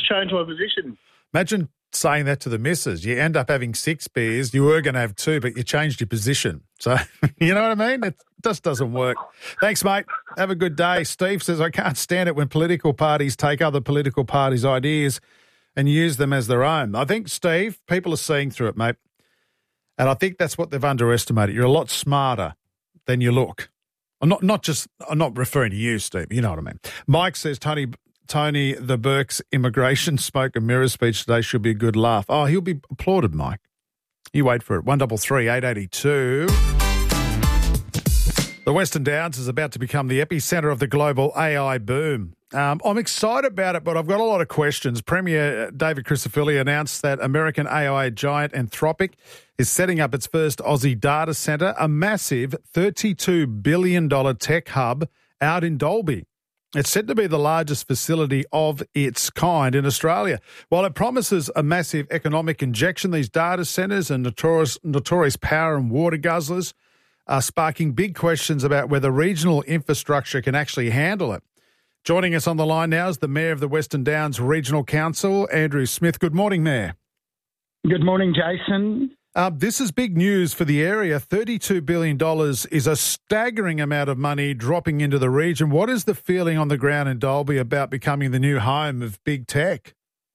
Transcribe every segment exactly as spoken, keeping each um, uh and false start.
change my position. Imagine saying that to the missus. You end up having six beers. You were going to have two, but you changed your position. So, you know what I mean? It just doesn't work. Thanks, mate. Have a good day. Steve says, I can't stand it when political parties take other political parties' ideas and use them as their own. I think, Steve, people are seeing through it, mate. And I think that's what they've underestimated. You're a lot smarter than you look. I'm not, not just, I'm not referring to you, Steve. You know what I mean. Mike says, Tony... Tony the Burke's immigration smoke and mirror speech today should be a good laugh. Oh, he'll be applauded, Mike. You wait for it. one double three eight eighty two. The Western Downs is about to become the epicentre of the global A I boom. Um, I'm excited about it, but I've got a lot of questions. Premier David Crisafulli announced that American A I giant Anthropic is setting up its first Aussie data centre, a massive thirty-two billion dollars tech hub out in Dalby. It's said to be the largest facility of its kind in Australia. While it promises a massive economic injection, these data centres and notorious, notorious power and water guzzlers are sparking big questions about whether regional infrastructure can actually handle it. Joining us on the line now is the Mayor of the Western Downs Regional Council, Andrew Smith. Good morning, Mayor. Good morning, Jason. Uh, this is big news for the area. thirty-two billion dollars is a staggering amount of money dropping into the region. What is the feeling on the ground in Dalby about becoming the new home of big tech?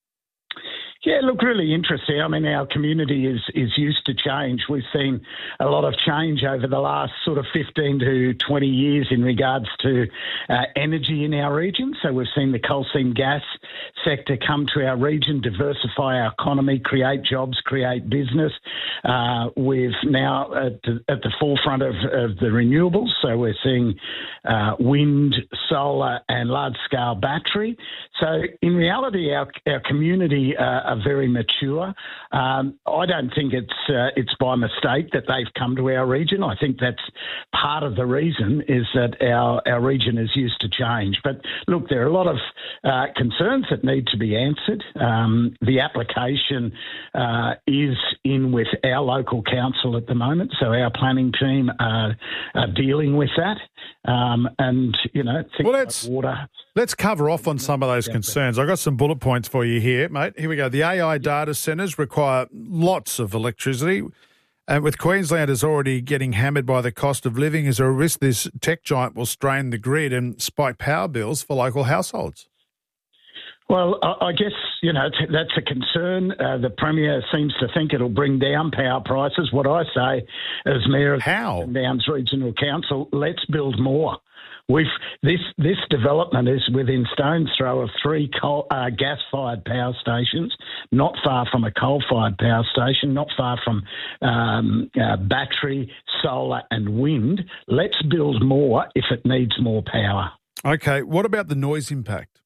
Yeah, look, really interesting. I mean, our community is is used to change. We've seen a lot of change over the last sort of fifteen to twenty years in regards to uh, energy in our region. So we've seen the coal seam gas sector come to our region, diversify our economy, create jobs, create business. Uh, we've now at the, at the forefront of, of the renewables. So we're seeing uh, wind, solar and large-scale battery. So in reality, our, our community uh, are very mature. Um, I don't think it's uh, it's by mistake that they've come to our region. I think that's part of the reason is that our, our region is used to change. But look, there are a lot of uh, concerns that need to be answered. Um, the application uh, is in with our local council at the moment, so our planning team are, are dealing with that. Um, and, you know, things well, let's, like water. Let's cover off on some of those concerns. I've got some bullet points for you here, mate. Here we go. The A I data centres require lots of electricity. And with Queenslanders already getting hammered by the cost of living, is there a risk this tech giant will strain the grid and spike power bills for local households? Well, I guess, you know, that's a concern. Uh, the Premier seems to think it'll bring down power prices. What I say as Mayor of How? the Downs Regional Council, let's build more. We've this this development is within stone's throw of three coal, uh, gas-fired power stations, not far from a coal-fired power station, not far from um, uh, battery, solar and wind. Let's build more if it needs more power. Okay, what about the noise impact?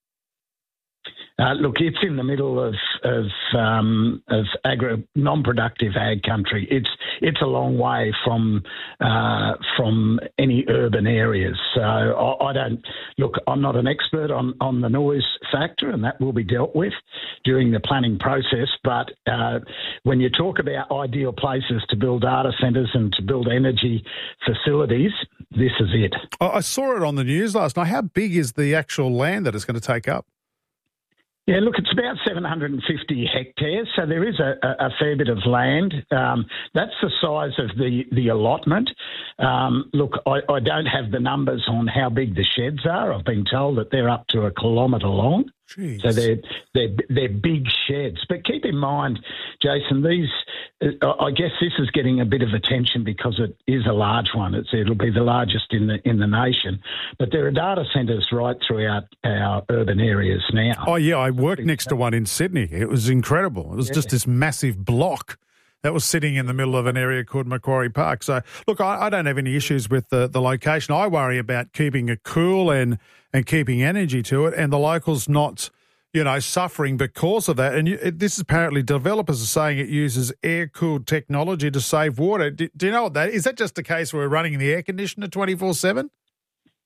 Uh, look, it's in the middle of of, um, of agri non-productive ag country. It's it's a long way from uh, from any urban areas. So I, I don't look. I'm not an expert on, on the noise factor, and that will be dealt with during the planning process. But uh, when you talk about ideal places to build data centres and to build energy facilities, this is it. I saw it on the news last night. How big is the actual land that it's going to take up? Yeah, look, it's about seven hundred fifty hectares, so there is a, a fair bit of land. Um, that's the size of the, the allotment. Um, look, I, I don't have the numbers on how big the sheds are. I've been told that they're up to a kilometre long. Jeez. So they're, they're, they're big sheds. But keep in mind, Jason, these, uh, I guess this is getting a bit of attention because it is a large one. It's, it'll be the largest in the in the nation. But there are data centres right throughout our urban areas now. Oh, yeah, I worked next to one in Sydney. It was incredible. It was yeah. just this massive block that was sitting in the middle of an area called Macquarie Park. So, look, I, I don't have any issues with the, the location. I worry about keeping it cool and, and keeping energy to it, and the locals not, you know, suffering because of that. And you, it, this is apparently developers are saying it uses air-cooled technology to save water. Do, do you know what that is? Is that just a case where we're running the air conditioner twenty-four seven?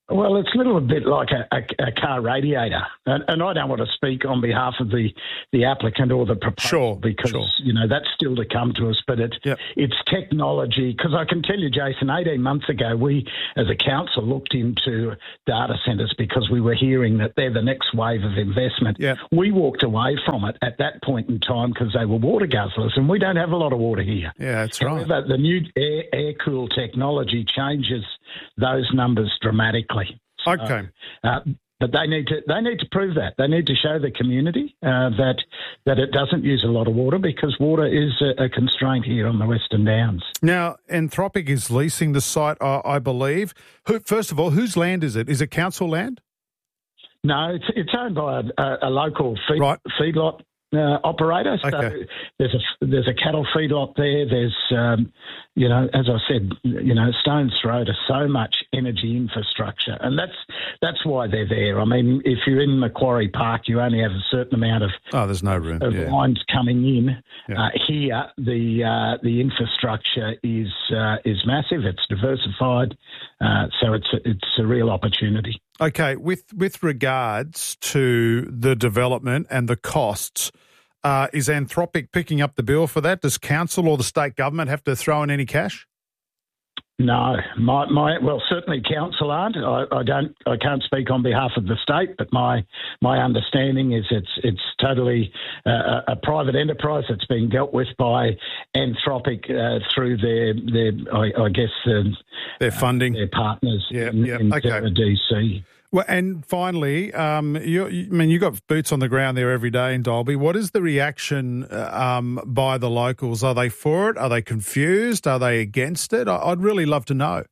Well, it's a little bit like a, a, a car radiator. And, and I don't want to speak on behalf of the, the applicant or the proposal sure, because, sure. you know, that's still to come to us. But it, yep. it's technology. Because I can tell you, Jason, eighteen months ago, we as a council looked into data centres because we were hearing that they're the next wave of investment. Yep. We walked away from it at that point in time because they were water guzzlers, and we don't have a lot of water here. Yeah, that's right. However, the new air, air-cooled technology changes those numbers dramatically. Okay. So, uh, but they need to they need to prove that. They need to show the community uh, that that it doesn't use a lot of water because water is a, a constraint here on the Western Downs. Now, Anthropic is leasing the site, I, I believe. Who, first of all, whose land is it? Is it council land? No, it's, it's owned by a, a local feed, right. feedlot uh, operator. So okay. there's a there's a cattle feedlot there. There's um, you know, as I said, you know, stone's throw to so much energy infrastructure, and that's that's why they're there. I mean, if you're in Macquarie Park, you only have a certain amount of oh, there's no room of yeah. lines coming in. Yeah. Uh, here, the uh, the infrastructure is uh, is massive. It's diversified, uh, so it's a, it's a real opportunity. Okay, with with regards to the development and the costs. Uh, is Anthropic picking up the bill for that? Does council or the state government have to throw in any cash? No, my, my well, certainly council aren't. I, I don't. I can't speak on behalf of the state, but my my understanding is it's it's totally uh, a private enterprise that's being dealt with by Anthropic uh, through their their I, I guess uh, their funding, uh, their partners yeah, in, yeah. in okay. D C. Well, and finally, um, you, you, I mean, you've got boots on the ground there every day in Dalby. What is the reaction um, by the locals? Are they for it? Are they confused? Are they against it? I'd really love to know.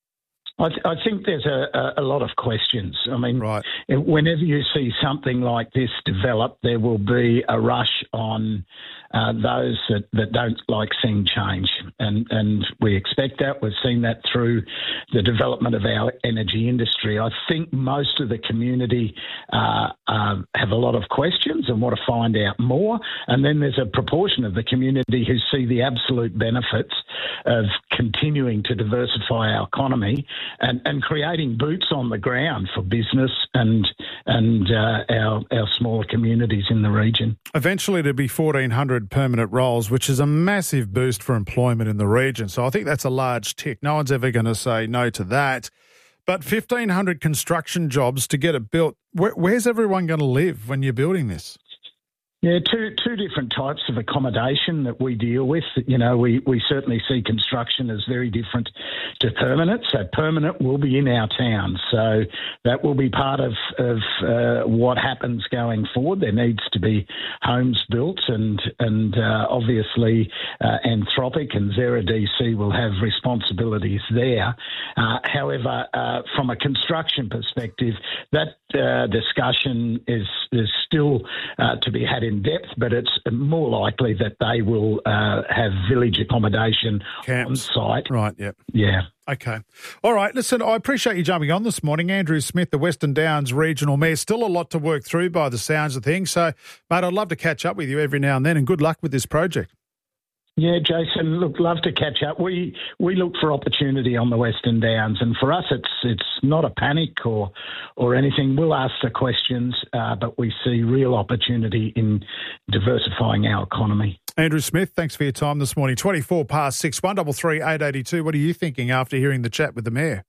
I, th- I think there's a, a lot of questions. I mean, right. whenever you see something like this develop, there will be a rush on uh, those that, that don't like seeing change. And, and we expect that. We've seen that through the development of our energy industry. I think most of the community uh, uh, have a lot of questions and want to find out more. And then there's a proportion of the community who see the absolute benefits of continuing to diversify our economy and, and creating boots on the ground for business and and uh, our our smaller communities in the region. Eventually to be fourteen hundred permanent roles, which is a massive boost for employment in the region. So I think that's a large tick. No one's ever going to say no to that. But fifteen hundred construction jobs to get it built, where, where's everyone going to live when you're building this? Yeah, two two different types of accommodation that we deal with. You know, we, we certainly see construction as very different to permanent. So permanent will be in our town. So that will be part of, of uh, what happens going forward. There needs to be homes built and, and uh, obviously uh, Anthropic and Xero D C will have responsibilities there. Uh, however, uh, from a construction perspective, that uh, discussion is, is still uh, to be had in in depth, but it's more likely that they will uh, have village accommodation Camps. on site. Right, yep. Yeah. Okay. All right. Listen, I appreciate you jumping on this morning. Andrew Smith, the Western Downs Regional Mayor. Still a lot to work through by the sounds of things. So, mate, I'd love to catch up with you every now and then, and good luck with this project. Yeah, Jason, look, love to catch up. We we look for opportunity on the Western Downs, and for us, it's it's not a panic or or anything. We'll ask the questions, uh, but we see real opportunity in diversifying our economy. Andrew Smith, thanks for your time this morning. twenty-four past six, one three three, eight eight two. What are you thinking after hearing the chat with the Mayor?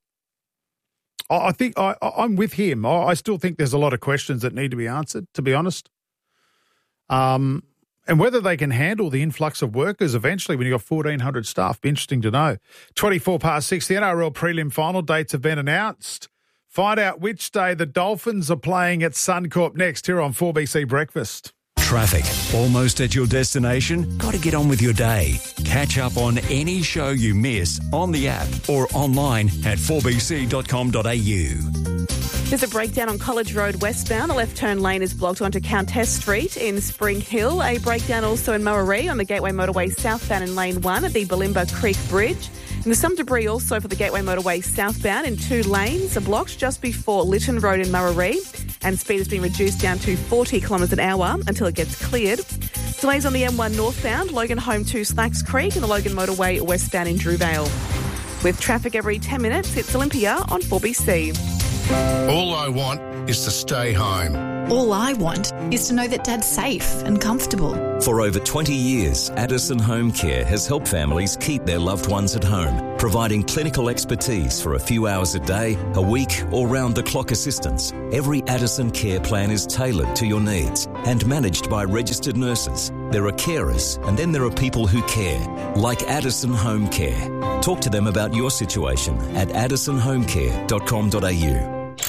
I, I think I, I'm with him. I, I still think there's a lot of questions that need to be answered, to be honest. Um. And whether they can handle the influx of workers eventually when you've got fourteen hundred staff, be interesting to know. twenty-four past six, the N R L prelim final dates have been announced. Find out which day the Dolphins are playing at Suncorp next here on four B C Breakfast. Traffic. Almost at your destination? Got to get on with your day. Catch up on any show you miss on the app or online at four b c dot com dot a u. There's a breakdown on College Road westbound. A left turn lane is blocked onto Countess Street in Spring Hill. A breakdown also in Murray on the Gateway Motorway southbound in Lane one at the Balimba Creek Bridge. And there's some debris also for the Gateway Motorway southbound in two lanes. A blocked just before Lytton Road in Murray. And speed has been reduced down to forty kilometres an hour until it gets cleared. Delays on the M one northbound, Logan home to Slacks Creek and the Logan Motorway westbound in Drewvale. With traffic every ten minutes, it's Olympia on four B C. All I want is to stay home. All I want is to know that Dad's safe and comfortable. For over twenty years, Addison Home Care has helped families keep their loved ones at home, providing clinical expertise for a few hours a day, a week, or round-the-clock assistance. Every Addison care plan is tailored to your needs and managed by registered nurses. There are carers, and then there are people who care, like Addison Home Care. Talk to them about your situation at addison home care dot com dot a u.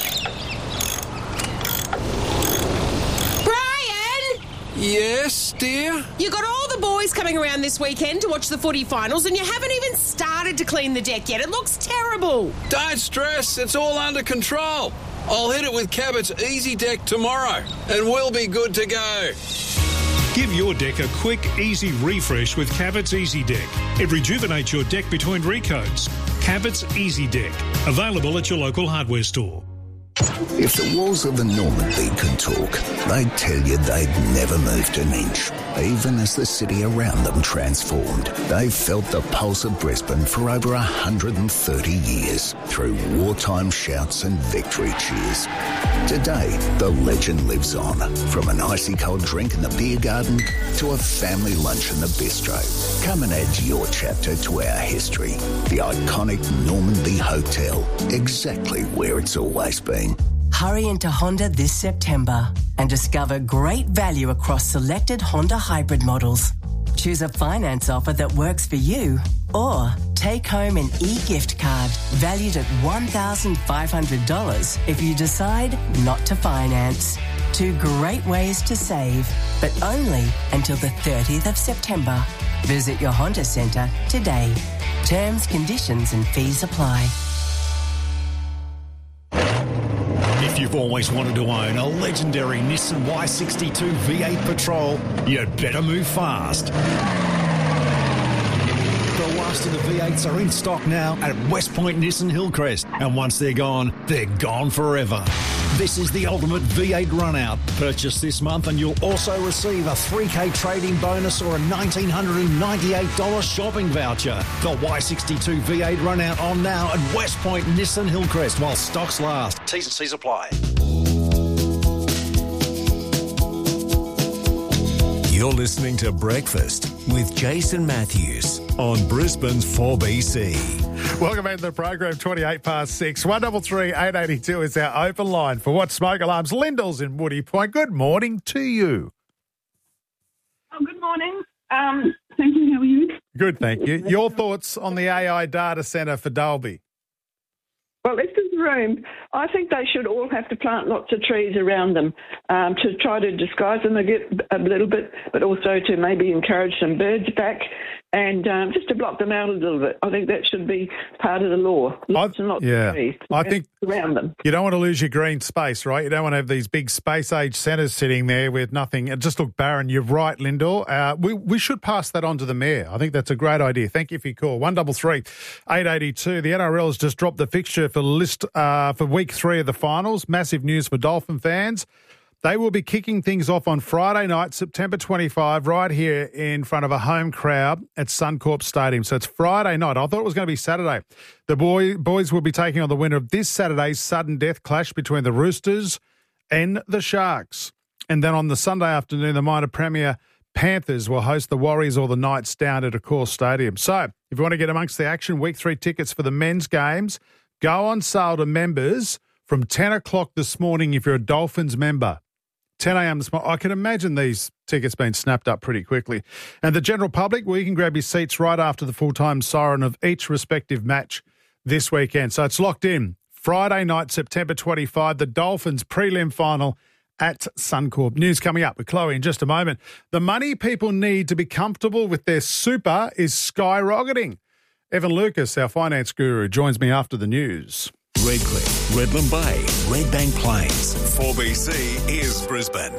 Yes, dear? You got all the boys coming around this weekend to watch the footy finals and you haven't even started to clean the deck yet. It looks terrible. Don't stress, it's all under control. I'll hit it with Cabot's Easy Deck tomorrow and we'll be good to go. Give your deck a quick, easy refresh with Cabot's Easy Deck. It rejuvenates your deck between recoats. Cabot's Easy Deck. Available at your local hardware store. If the walls of the Normandy could talk, they'd tell you they'd never moved an inch, even as the city around them transformed. They've felt the pulse of Brisbane for over one hundred thirty years, through wartime shouts and victory cheers. Today, the legend lives on, from an icy cold drink in the beer garden to a family lunch in the bistro. Come and add your chapter to our history. The iconic Normandy Hotel, exactly where it's always been. Hurry into Honda this September and discover great value across selected Honda hybrid models. Choose a finance offer that works for you, or take home an e-gift card valued at one thousand five hundred dollars if you decide not to finance. Two great ways to save, but only until the thirtieth of September. Visit your Honda Centre today. Terms, conditions and fees apply. If you've always wanted to own a legendary Nissan Y sixty-two V eight Patrol, you'd better move fast. The last of the V eights are in stock now at West Point Nissan Hillcrest, and once they're gone, they're gone forever. This is the ultimate V eight run-out. Purchase this month and you'll also receive a three K trade-in bonus or a one thousand nine hundred ninety-eight dollars shopping voucher. The Y sixty-two V eight run-out on now at West Point Nissan Hillcrest while stocks last. T's and C's apply. You're listening to Breakfast with Jason Matthews on Brisbane's four B C. Welcome back to the program, twenty-eight past six. one three three, eight eight two is our open line for What Smoke Alarms. Lyndall's in Woody Point. Good morning to you. Oh, good morning. Um, thank you. How are you? Good, thank you. Your thoughts on the A I data centre for Dalby? Well, if there's room, I think they should all have to plant lots of trees around them um, to try to disguise them a, bit, a little bit, but also to maybe encourage some birds back and um, just to block them out a little bit. I think that should be part of the law. Lots and lots yeah. of trees I think around them. You don't want to lose your green space, right? You don't want to have these big space-age centres sitting there with nothing. It just look barren. You're right, Lyndall. Uh, we, we should pass that on to the Mayor. I think that's a great idea. Thank you for your call. one three three, eight eight two. The N R L has just dropped the fixture for list uh, for week three of the finals. Massive news for Dolphin fans. They will be kicking things off on Friday night, September twenty-fifth, right here in front of a home crowd at Suncorp Stadium. So it's Friday night. I thought it was going to be Saturday. The boy, boys will be taking on the winner of this Saturday's sudden death clash between the Roosters and the Sharks. And then on the Sunday afternoon, the minor premier Panthers will host the Warriors or the Knights down at Accor Stadium. So if you want to get amongst the action, week three tickets for the men's games go on sale to members from ten o'clock this morning if you're a Dolphins member. ten a.m. this morning. I can imagine these tickets being snapped up pretty quickly. And the general public, well, you can grab your seats right after the full-time siren of each respective match this weekend. So it's locked in. Friday night, September twenty-fifth, the Dolphins prelim final at Suncorp. News coming up with Chloe in just a moment. The money people need to be comfortable with their super is skyrocketing. Evan Lucas, our finance guru, joins me after the news. Redcliffe, Redland Bay, Redbank Plains. four B C is Brisbane.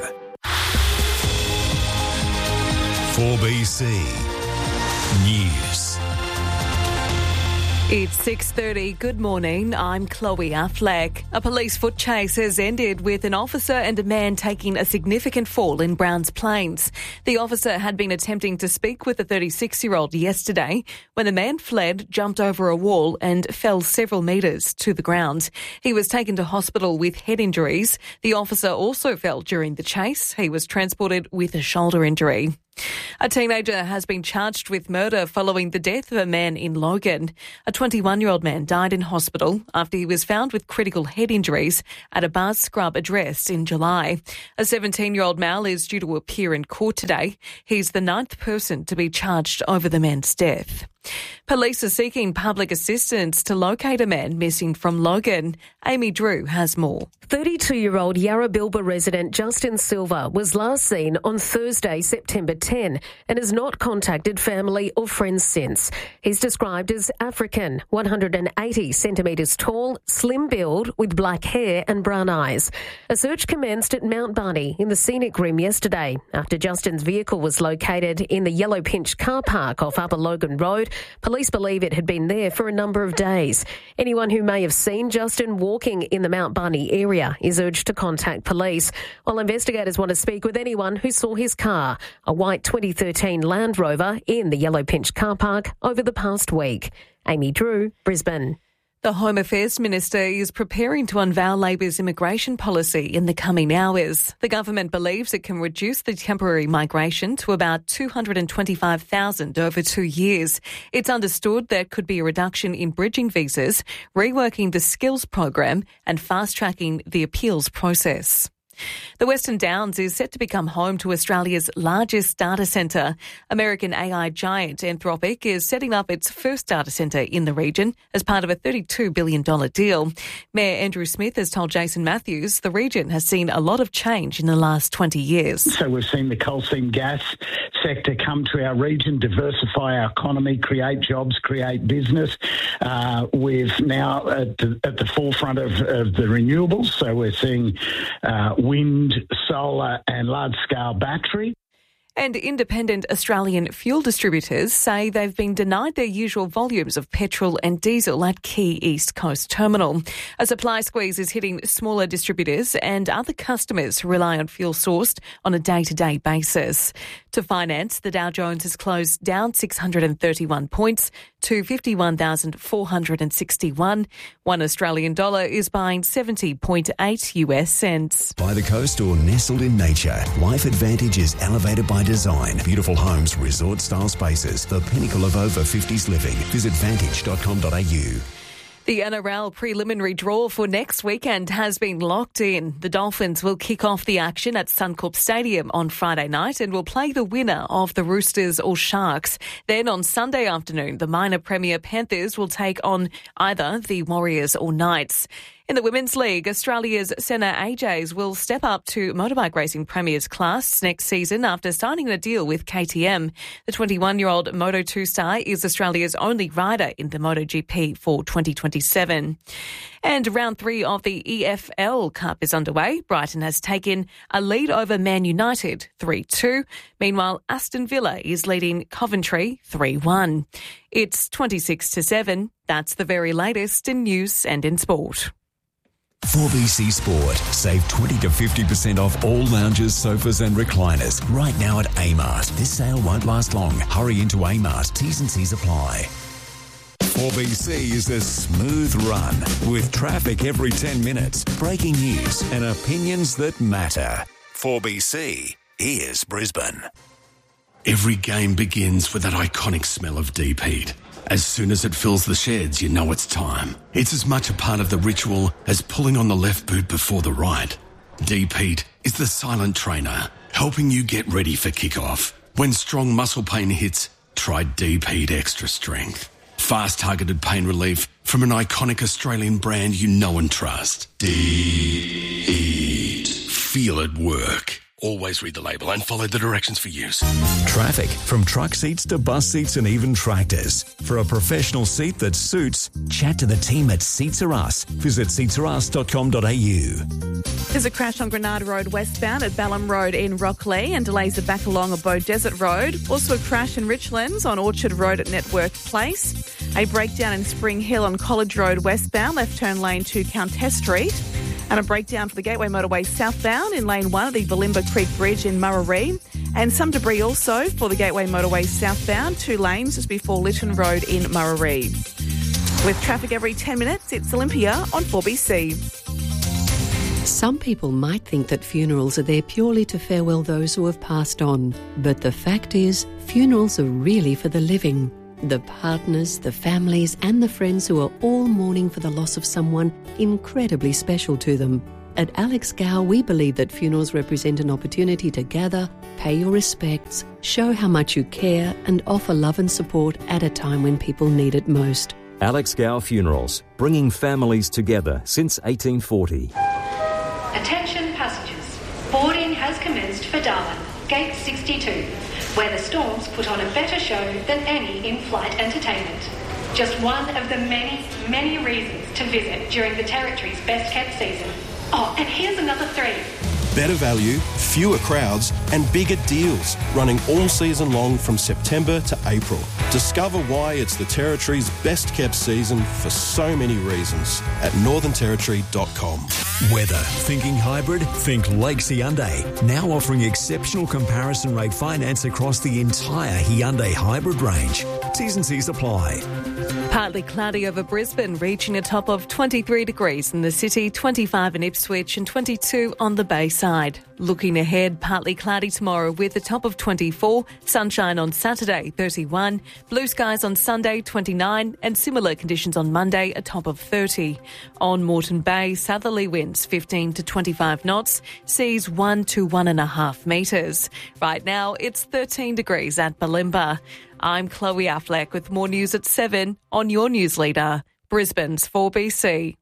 four B C News. It's six thirty. Good morning. I'm Chloe Affleck. A police foot chase has ended with an officer and a man taking a significant fall in Browns Plains. The officer had been attempting to speak with the thirty-six-year-old yesterday when the man fled, jumped over a wall and fell several metres to the ground. He was taken to hospital with head injuries. The officer also fell during the chase. He was transported with a shoulder injury. A teenager has been charged with murder following the death of a man in Logan. A twenty-one-year-old man died in hospital after he was found with critical head injuries at a Bars Scrub address in July. A seventeen-year-old male is due to appear in court today. He's the ninth person to be charged over the man's death. Police are seeking public assistance to locate a man missing from Logan. Amy Drew has more. thirty-two-year-old Yarrabilba resident Justin Silva was last seen on Thursday, September tenth, and has not contacted family or friends since. He's described as African, one hundred eighty centimetres tall, slim build with black hair and brown eyes. A search commenced at Mount Barney in the Scenic Rim yesterday after Justin's vehicle was located in the Yellow Pinch car park off Upper Logan Road. Police believe it had been there for a number of days. Anyone who may have seen Justin walking in the Mount Barney area is urged to contact police, while investigators want to speak with anyone who saw his car, a white twenty thirteen Land Rover, in the Yellow Pinch car park over the past week. Amy Drew, Brisbane. The Home Affairs Minister is preparing to unveil Labor's immigration policy in the coming hours. The government believes it can reduce the temporary migration to about two hundred twenty-five thousand over two years. It's understood there could be a reduction in bridging visas, reworking the skills program and fast-tracking the appeals process. The Western Downs is set to become home to Australia's largest data centre. American A I giant Anthropic is setting up its first data centre in the region as part of a thirty-two billion dollars deal. Mayor Andrew Smith has told Jason Matthews the region has seen a lot of change in the last twenty years. So we've seen the coal seam gas sector come to our region, diversify our economy, create jobs, create business. Uh, we've now at the, at the forefront of, of the renewables, so we're seeing uh, wind, solar and large-scale battery. And independent Australian fuel distributors say they've been denied their usual volumes of petrol and diesel at Key East Coast Terminal. A supply squeeze is hitting smaller distributors and other customers who rely on fuel sourced on a day-to-day basis. To finance, the Dow Jones has closed down six hundred thirty-one points to fifty-one thousand four hundred sixty-one. One Australian dollar is buying seventy point eight U S cents. By the coast or nestled in nature, Life Advantage is elevated by design. Beautiful homes, resort-style spaces, the pinnacle of over fifties living. Visit vantage dot com dot a u. The N R L preliminary draw for next weekend has been locked in. The Dolphins will kick off the action at Suncorp Stadium on Friday night and will play the winner of the Roosters or Sharks. Then on Sunday afternoon, the minor Premier Panthers will take on either the Warriors or Knights. In the Women's League, Australia's Senna A Js will step up to motorbike racing premiers class next season after signing a deal with K T M. The twenty-one-year-old Moto two star is Australia's only rider in the MotoGP for twenty twenty-seven. And round three of the E F L Cup is underway. Brighton has taken a lead over Man United three two. Meanwhile, Aston Villa is leading Coventry three one. It's twenty-six to seven. That's the very latest in news and in sport. four B C Sport. Save twenty to fifty percent off all lounges, sofas and recliners right now at A-Mart. This sale won't last long. Hurry into A-Mart. T's and C's apply. four B C is a smooth run with traffic every ten minutes, breaking news and opinions that matter. four B C, here's Brisbane. Every game begins with that iconic smell of deep heat. As soon as it fills the sheds, you know it's time. It's as much a part of the ritual as pulling on the left boot before the right. Deep Heat is the silent trainer, helping you get ready for kickoff. When strong muscle pain hits, try Deep Heat Extra Strength. Fast targeted pain relief from an iconic Australian brand you know and trust. Deep Heat. Feel it work. Always read the label and follow the directions for use. Traffic, from truck seats to bus seats and even tractors. For a professional seat that suits, chat to the team at Seats Are Us. Visit seats are us dot com dot a u. There's a crash on Granada Road westbound at Balham Road in Rockley and delays are back along a Bow Desert Road. Also a crash in Richlands on Orchard Road at Network Place. A breakdown in Spring Hill on College Road westbound, left turn lane to Countess Street. And a breakdown for the Gateway Motorway southbound in lane one at the Bulimba Creek Bridge in Murarrie. And some debris also for the Gateway Motorway southbound, two lanes just before Lytton Road in Murarrie. With traffic every ten minutes, it's Olympia on four B C. Some people might think that funerals are there purely to farewell those who have passed on. But the fact is, funerals are really for the living. The partners, the families and the friends who are all mourning for the loss of someone incredibly special to them. At Alex Gow, we believe that funerals represent an opportunity to gather, pay your respects, show how much you care and offer love and support at a time when people need it most. Alex Gow Funerals, bringing families together since eighteen forty. Attention passengers, boarding has commenced for Darwin, gate sixty-two, where the Storms put on a better show than any in-flight entertainment. Just one of the many, many reasons to visit during the Territory's best-kept season. Oh, and here's another three. Better value, fewer crowds and bigger deals running all season long from September to April. Discover why it's the Territory's best kept season for so many reasons at northern territory dot com. Weather. Thinking hybrid? Think Lakes Hyundai. Now offering exceptional comparison rate finance across the entire Hyundai hybrid range. T's and C's apply. Partly cloudy over Brisbane, reaching a top of twenty-three degrees in the city, twenty-five in Ipswich and twenty-two on the Bayside. Looking ahead, partly cloudy tomorrow with a top of twenty-four, sunshine on Saturday, thirty-one, blue skies on Sunday, twenty-nine, and similar conditions on Monday, a top of thirty. On Moreton Bay, southerly winds fifteen to twenty-five knots, seas one to one and a half metres. Right now, it's thirteen degrees at Bulimba. I'm Chloe Affleck with more news at seven on your news leader, Brisbane's four B C.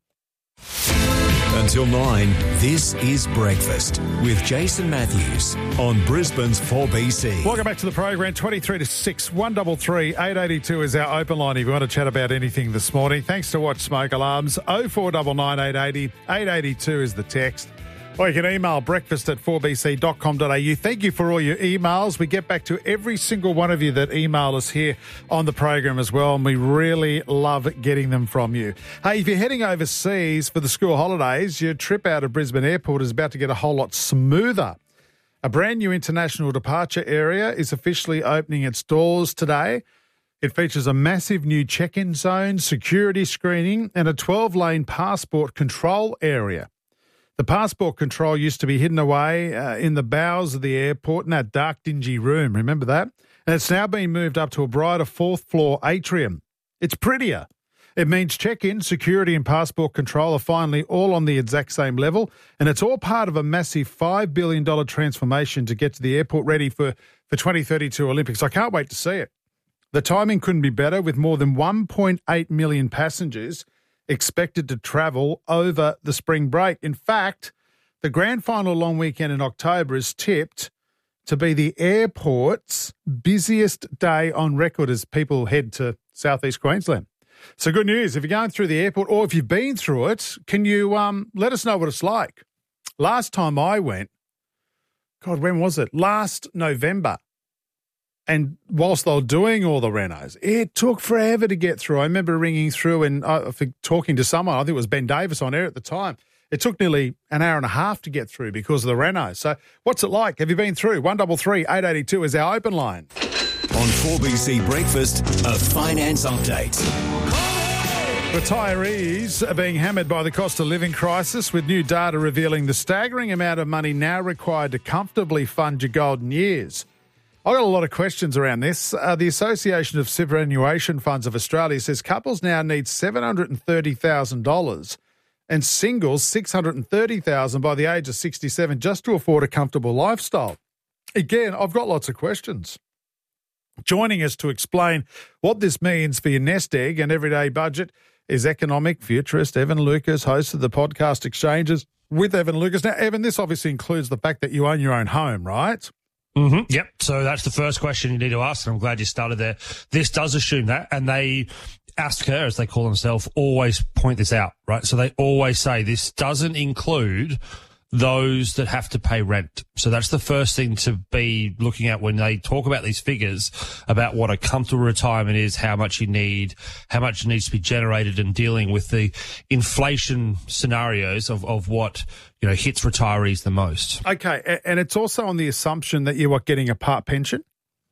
Until nine, this is Breakfast with Jason Matthews on Brisbane's four B C. Welcome back to the program, twenty-three to six, one three three, eight eight two is our open line if you want to chat about anything this morning. Thanks to Watch Smoke Alarms, oh four nine nine, eight eight zero, eight eight two is the text. Or you can email breakfast at four b c dot com dot a u. Thank you for all your emails. We get back to every single one of you that email us here on the program as well, and we really love getting them from you. Hey, if you're heading overseas for the school holidays, your trip out of Brisbane Airport is about to get a whole lot smoother. A brand new international departure area is officially opening its doors today. It features a massive new check-in zone, security screening, and a twelve-lane passport control area. The passport control used to be hidden away uh, in the bowels of the airport in that dark, dingy room. Remember that? And it's now been moved up to a brighter fourth-floor atrium. It's prettier. It means check-in, security and passport control are finally all on the exact same level, and it's all part of a massive five billion dollars transformation to get to the airport ready for, for twenty thirty-two Olympics. I can't wait to see it. The timing couldn't be better, with more than one point eight million passengers expected to travel over the spring break. In fact, the grand final long weekend in October is tipped to be the airport's busiest day on record as people head to southeast Queensland. So good news. If you're going through the airport or if you've been through it, can you um, let us know what it's like? Last time I went, God, when was it? Last November. And whilst they were doing all the renos, it took forever to get through. I remember ringing through and uh, talking to someone, I think it was Ben Davis on air at the time. It took nearly an hour and a half to get through because of the renos. So what's it like? Have you been through? one three three, eight eight two is our open line. On four B C Breakfast, a finance update. Retirees are being hammered by the cost of living crisis, with new data revealing the staggering amount of money now required to comfortably fund your golden years. I've got a lot of questions around this. Uh, the Association of Superannuation Funds of Australia says couples now need seven hundred thirty thousand dollars and singles six hundred thirty thousand dollars by the age of sixty-seven just to afford a comfortable lifestyle. Again, I've got lots of questions. Joining us to explain what this means for your nest egg and everyday budget is economic futurist Evan Lucas, host of the podcast Exchanges with Evan Lucas. Now, Evan, this obviously includes the fact that you own your own home, right? Mm-hmm. Yep. So that's the first question you need to ask, and I'm glad you started there. This does assume that, and they, ASCA, as they call themselves, always point this out, right? So they always say this doesn't include those that have to pay rent. So that's the first thing to be looking at when they talk about these figures about what a comfortable retirement is, how much you need, how much needs to be generated, and dealing with the inflation scenarios of, of what, you know, hits retirees the most. Okay, and it's also on the assumption that you are getting a part pension?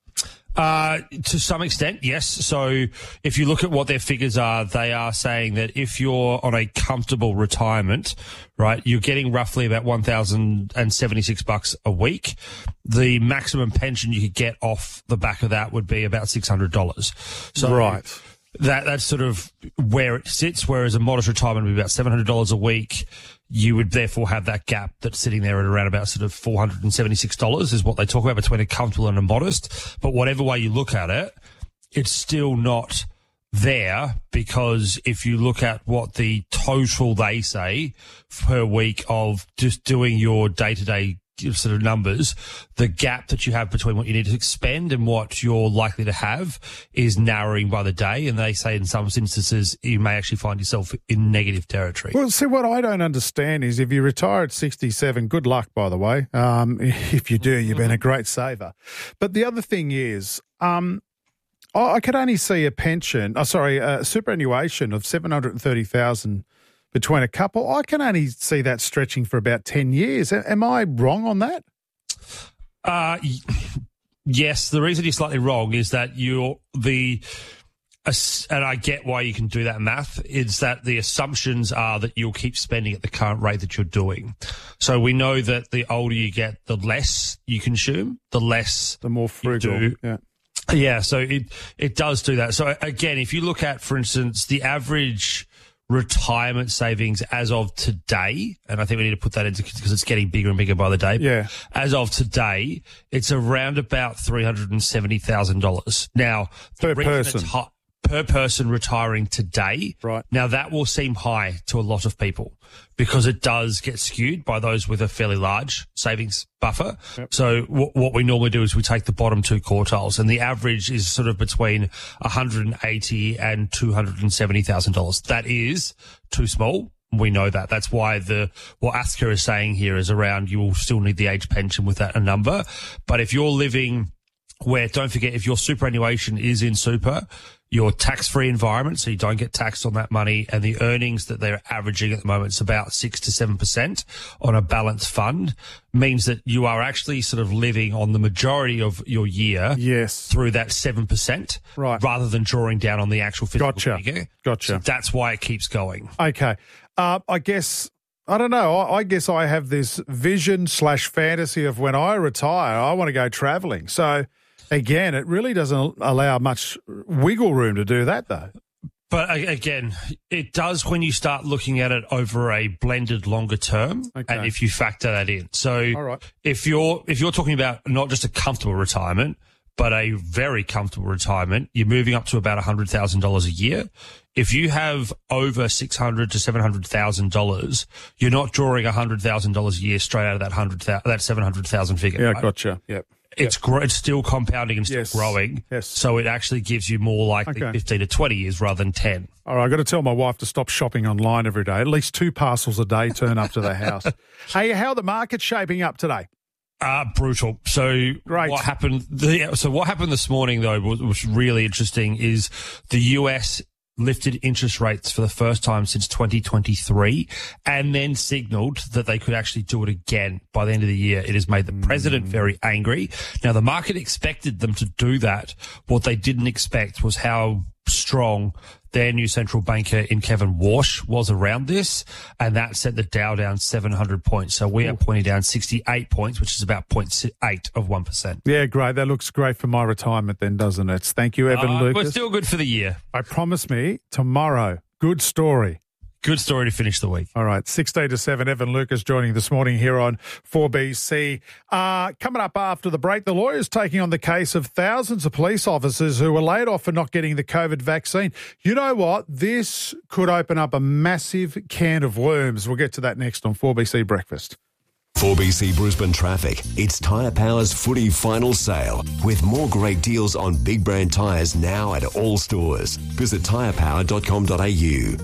Uh, to some extent, yes. So if you look at what their figures are, they are saying that if you're on a comfortable retirement, right, you're getting roughly about one thousand seventy-six bucks a week. The maximum pension you could get off the back of that would be about six hundred dollars. So right. That, that's sort of where it sits, whereas a modest retirement would be about seven hundred dollars a week. You would therefore have that gap that's sitting there at around about sort of four hundred seventy-six dollars is what they talk about between a comfortable and a modest. But whatever way you look at it, it's still not there, because if you look at what the total they say per week of just doing your day-to-day sort of numbers, the gap that you have between what you need to expend and what you're likely to have is narrowing by the day. And they say in some instances you may actually find yourself in negative territory. Well, see, what I don't understand is if you retire at sixty-seven, good luck, by the way. Um, if you do, you've been a great saver. But the other thing is, um, I could only see a pension, oh, sorry, a superannuation of seven hundred thirty thousand dollars between a couple. I can only see that stretching for about ten years. Am I wrong on that? Uh, yes. The reason you're slightly wrong is that you're the, and I get why you can do that math, is that the assumptions are that you'll keep spending at the current rate that you're doing. So we know that the older you get, the less you consume, the less the more frugal. You do. Yeah. Yeah. So it, it does do that. So again, if you look at, for instance, the average retirement savings as of today, and I think we need to put that into because it's getting bigger and bigger by the day. Yeah. As of today, it's around about three hundred seventy thousand dollars. Now, per person. High, per person retiring today. Right. Now, that will seem high to a lot of people because it does get skewed by those with a fairly large savings buffer. Yep. So w- what we normally do is we take the bottom two quartiles, and the average is sort of between one hundred eighty thousand dollars and two hundred seventy thousand dollars. That is too small. We know that. That's why the what A S C A is saying here is around you will still need the age pension with that a number. But if you're living where, don't forget, if your superannuation is in super, your tax-free environment, so you don't get taxed on that money, and the earnings that they're averaging at the moment is about six to seven percent on a balanced fund, means that you are actually sort of living on the majority of your year yes. through that seven percent, right, rather than drawing down on the actual physical gotcha. figure. Gotcha. So that's why it keeps going. Okay. Uh, I guess, I don't know, I, I guess I have this vision slash fantasy of when I retire, I want to go travelling. So, again, it really doesn't allow much wiggle room to do that, though. But again, it does when you start looking at it over a blended longer term, okay. and if you factor that in. So, all right. if you're if you're talking about not just a comfortable retirement, but a very comfortable retirement, you're moving up to about one hundred thousand dollars a year. If you have over six hundred thousand dollars to seven hundred thousand dollars, you're not drawing one hundred thousand dollars a year straight out of that one hundred thousand that seven hundred thousand figure. Yeah, right? gotcha. Yep. It's yep. gr- it's still compounding and still yes. growing. Yes. So it actually gives you more like okay. fifteen to twenty years rather than ten. All right, I've got to tell my wife to stop shopping online every day. At least two parcels a day turn up to the house. Hey, how are the markets shaping up today? Uh, brutal. So Great. what happened? The, so what happened this morning though was, was really interesting. Is the U S lifted interest rates for the first time since twenty twenty-three, and then signalled that they could actually do it again by the end of the year. It has made the president very angry. Now, the market expected them to do that. What they didn't expect was how strong their new central banker in Kevin Warsh was around this, and that sent the Dow down seven hundred points. So we are pointing down sixty-eight points, which is about zero point eight of one percent. Yeah, great. That looks great for my retirement then, doesn't it? Thank you, Evan uh, Lucas. We're still good for the year. I promise me tomorrow, good story. Good story to finish the week. All right, sixteen to seven, Evan Lucas joining this morning here on four B C. Uh, coming up after the break, the lawyers taking on the case of thousands of police officers who were laid off for not getting the COVID vaccine. You know what? This could open up a massive can of worms. We'll get to that next on four B C Breakfast. four B C Brisbane Traffic. It's Tyre Power's footy final sale with more great deals on big brand tyres now at all stores. Visit tyre power dot com dot a u.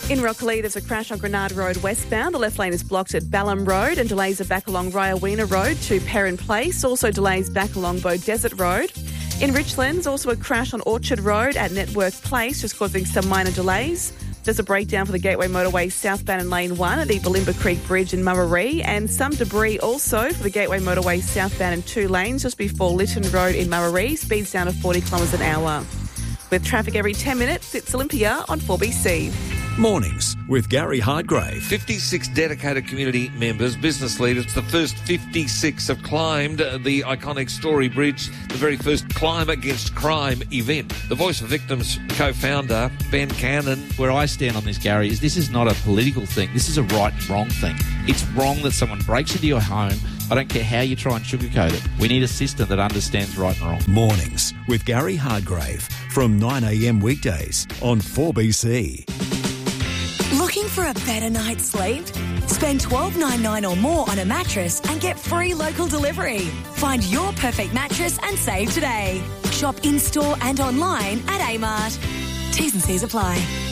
In Rocklea, there's a crash on Granada Road westbound. The left lane is blocked at Balham Road and delays are back along Ryawena Road to Perrin Place. Also delays back along Bow Desert Road. In Richlands, also a crash on Orchard Road at Network Place, just causing some minor delays. There's a breakdown for the Gateway Motorway southbound in Lane one at the Balimba Creek Bridge in Muraree, and some debris also for the Gateway Motorway southbound in two lanes just before Lytton Road in Muraree, speeds down to forty kilometres an hour. With traffic every ten minutes, it's Olympia on four B C. Mornings with Gary Hardgrave. fifty-six dedicated community members, business leaders. The first fifty-six have climbed the iconic Story Bridge, the very first Climb Against Crime event. The Voice of Victims co-founder, Ben Cannon. Where I stand on this, Gary, is this is not a political thing. This is a right and wrong thing. It's wrong that someone breaks into your home. I don't care how you try and sugarcoat it. We need a system that understands right and wrong. Mornings with Gary Hardgrave from nine a.m. weekdays on four B C. Looking for a better night's sleep? Spend twelve dollars ninety-nine or more on a mattress and get free local delivery. Find your perfect mattress and save today. Shop in-store and online at Amart. T's and C's apply.